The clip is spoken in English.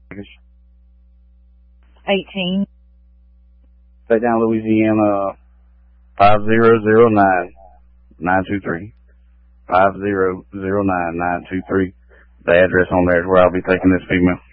18. Stay down Louisiana 5009-923. 5009-923. The address on there is where I'll be taking this female.